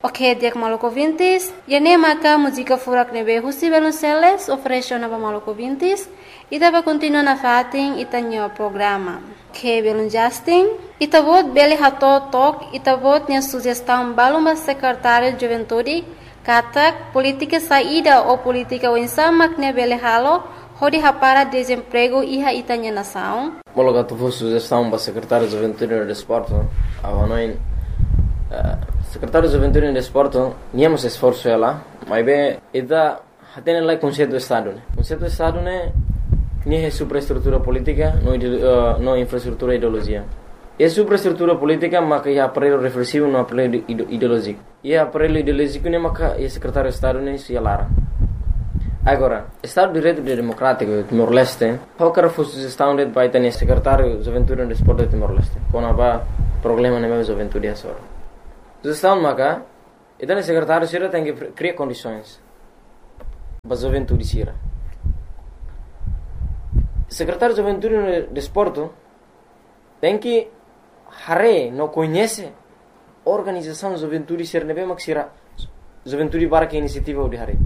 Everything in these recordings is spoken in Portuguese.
Ok, dia Maluco Vintes. E nem maca música furak nebe Husi Belunceles oferece na Maluco Vintes. E tava continua na fatin e tanho programa. Que Belun Justin. E tavot bele hato tok e tavot nia sugestão baluma secretário de Juventude. Katak política saída ou política wensamak ne bele halo. Hodi hapara desemprego iha itanya nação. Bologa tu fosse sugestão para secretário de Juventude e Desporto. Avanoin secretário de Juventude e Desporto, niamos esforço ela, mas bem, ida hatene lá conceito do Estado, né? Conceito do Estado né, nem é superestrutura política, não infraestrutura ideologia. É superestrutura política, mas é aparelho reflexivo, não aparelho ideológico. E aparelho ideológico né, mas é secretário de Estado né, se alara. Agora, Estado de Direito Democrático Timor-Leste, qual que foi a sugestão de baita secretário de Juventude e Desporto de Timor-Leste? Quando há problema na minha juventude é só. Sugestão maka, então o secretário Sira tem que criar condições para a juventude Sira. O secretário de Juventude e Desporto tem que não conhece a organização de juventude Sira, não é mais Sira juventude para que iniciativa de Hare.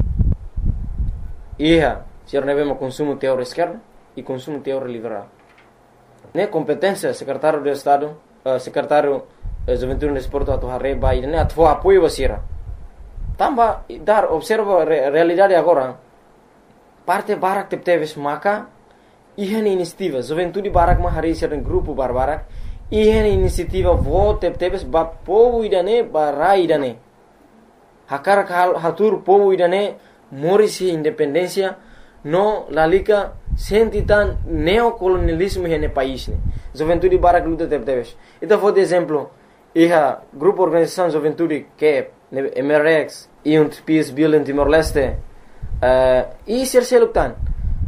Sira não é mais consumo teórico esquerdo e consumo teórico liberal. Ne competência secretário do Estado, secretário Juventude e Desporto atu harre bai ne atu apoio basira. Tamba dar observa realidade agora. Parte barak tepteves maka ihan inisiativa Juventude barak ma hari seren grupo barbarak ihan inisiativa vo tepteves ba povo idane barai idane. Hakar hatur povo idane morisi independência no lalika sentitan neocolonialismo hene país ne. Juventude barak luta tepteves. Então vou de exemplo grupo organização Juventude que é MRX e PIS Bill em Timor-Leste e Sirseluktan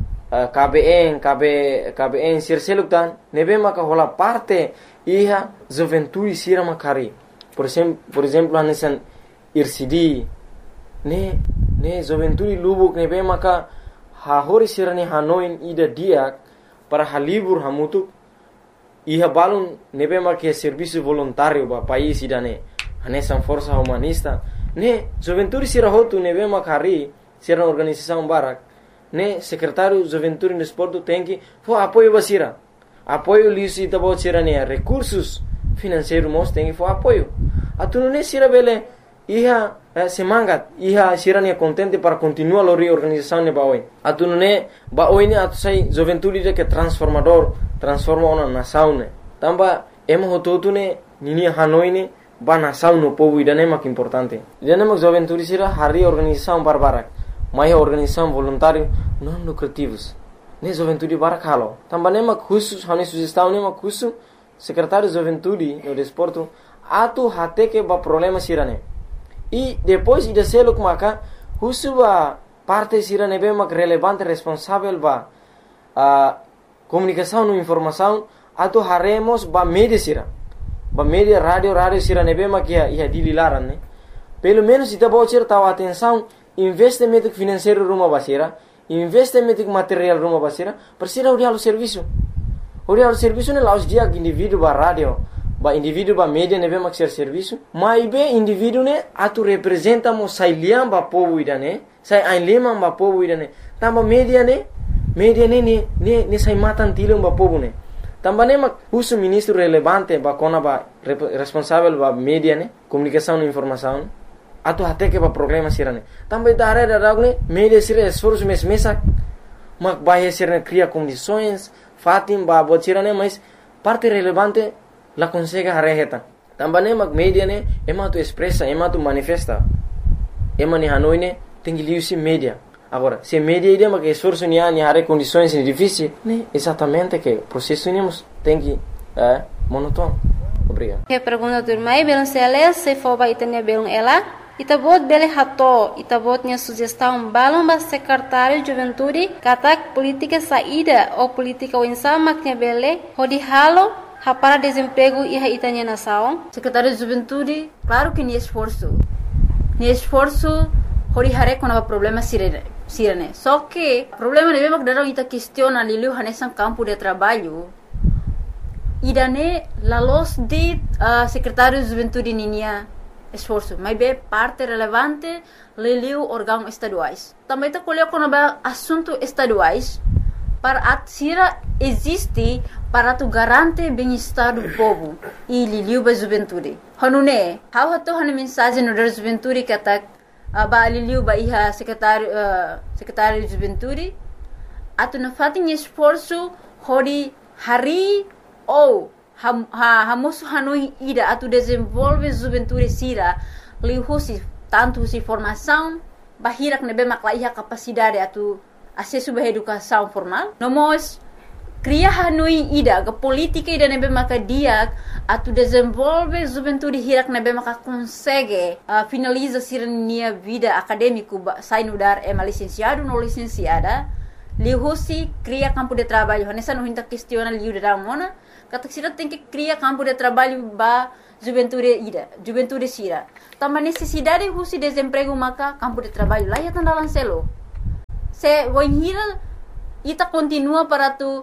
KBN Sirseluktan nebe maka rola parte Juventude Sira Makari por exemplo anesan IRCD ne Juventude Lubuk nebe maka hahori Sira ne Hanoi ida dia para halibur hamutuk balun nebe marque serviço voluntário ba país idane anesan força humanista ne juventude sira hotu nebe makari sira organização barak ne secretário juventude e desporto tem que apoio basira apoio lisi tabo sira ne recursos financeiros mos tem que apoio atunu ne sira bele semangat sira ne contente para continuar a reorganização ne baoi atunu ne baoi ne atu sai juventude que transforma uma nação ne tamba emo hototu ne nini Hanoi ne ba nação no povo idane mak importante idane mak juventude sira hari organização barbarak mai organização voluntário não lucrativos ne juventude barak halo tamba ne mak khusus hani sugestão ne mak khusus secretário de juventude no desporto atu hate que ba problema sira ne e depois ida seluk maka khusus ba parte sira ne be mak relevante responsável ba comunicação e informação atu haremos ba media sira ba media rádio sira nebe makia ia dililaran ne pelo menos ita bocir tahu atenção investimento financeiro rumah basira investimento material rumah basira persira urialo serviço ne laus dia indivíduo ba rádio ba indivíduo ba media nebe maksir serviço mai be indivíduo ne atu representa mo sai liam ba povo idane sai ainlema ba povo idane tamba media ne sai matan tilung ba povo ne também mak uso ministro relevante ba kona ba responsável ba media ne comunicação e informação atu até que ba problema sirane também da ne media sira esforço mesa mak ba sirane cria condições fatim ba botirane mas parte relevante la consegue hareheta também mak media ne ematu expressa ematu manifesta emani Hanoi ne tem liusi media. Agora, se media ideia mas que esforço ni hare condições difíceis, né? Exatamente que o processo tem que monótono. Obrigado. Que pergunta do irmão, Belunceles, se for para itania belun ela, itabot bele hato, itabot nia sugestão balon ba secretário de juventude, katak política saída ou política winsama que bele, hodi halo, para desemprego e itania nação. Secretário de juventude, claro que ni esforço, hori hare com problema sirene. Só que problema de mesmo que daram ita questiona lilu hanesan campo de trabalho. Idane la los de secretário de juventude ninia esforço, mas é parte relevante liliu órgãos estaduais. Também está colhendo quando assuntos estaduais para a tira existe para tu garante bem-estar do povo e liliu ba juventude. Hanune, how hato hana mensagem no da juventude que atak ba liliu ba iha secretário de juventude atu na fatin esforço hori hari ou hamosu hanui ida atu desenvolve juventude sira lihusi tanto si formação bahirak nebe maklaiha capacidade atu acesso à educação formal nomos cria hanui ida ke politika ida nebe maka dia atu desenvolve juventude hirak nebe maka consegue finaliza sirnia vida acadêmico sai no dar licenciado no licenciada lihusi cria campo de trabalho nessa não hinta questiona liu da mona kata sira tem que criar campo de trabalho ba juventude sira também necessidade husi desemprego maka campo de trabalho lá ya tandalan selo se wanhira ita continua para tu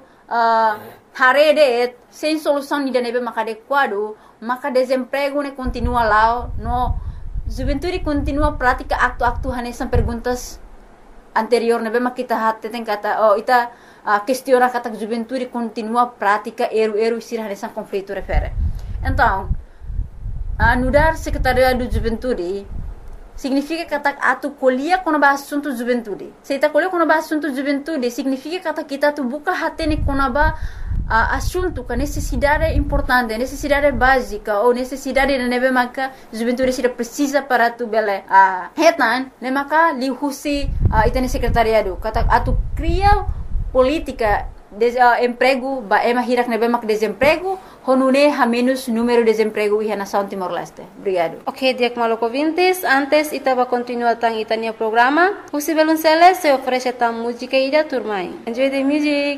harede sem solução ni nebe maka adequado maka desemprego ne continua lá no juventude continua prática aktu hanesan perguntas anterior nebe maka kita hatte tem kata ita questiona kata juventude continua prática eru sira hanesan conflito refere então anudar secretaria do juventude significa kata atu colhia quando ba assunto juventude se ita colhia quando ba assunto juventude significa kata kita tu buka hatene quando ba assunto que necessidade importante necessidade básica ou necessidade de nebe maka juventude sira precisa para tu bele hetan ne maka lihusi ita secretariado kata atu cria política emprego ba hirak nebe mak desemprego honune ha menos número de desemprego e nação Timor-Leste. Obrigado. Ok, Diak Maloko Vintes, antes ita va continuar tang itania programa. Husi Belunceles se oferece tam música ida turmai. Enjoy the music.